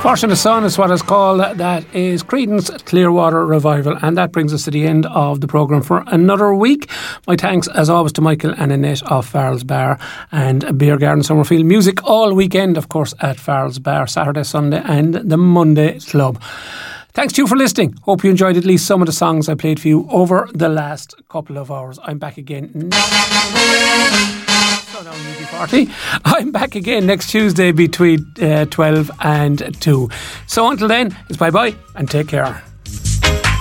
Fortunate Son is what it's called. That is Creedence Clearwater Revival. And that brings us to the end of the programme for another week. My thanks, as always, to Michael and Annette of Farrell's Bar and Beer Garden Summerfield. Music all weekend, of course, at Farrell's Bar, Saturday, Sunday and the Monday Club. Thanks to you for listening. Hope you enjoyed at least some of the songs I played for you over the last couple of hours. I'm back again I'm back again next Tuesday between 12 and 2. So until then, it's bye-bye and take care.